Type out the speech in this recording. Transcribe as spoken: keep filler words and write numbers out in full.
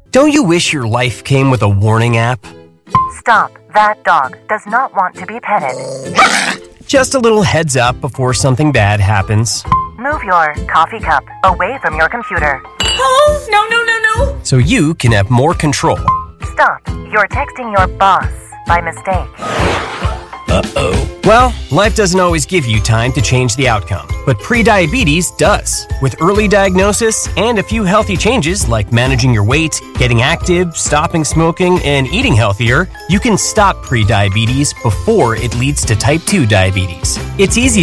Don't you wish your life came with a warning app? Stop. That dog does not want to be petted. Just a little heads up before something bad happens. Move your coffee cup away from your computer. Oh, no, no, no, no. So you can have more control. Stop. You're texting your boss by mistake. Uh-oh. Well, life doesn't always give you time to change the outcome, but prediabetes does. With early diagnosis and a few healthy changes like managing your weight, getting active, stopping smoking, and eating healthier, you can stop prediabetes before it leads to type two diabetes. It's easy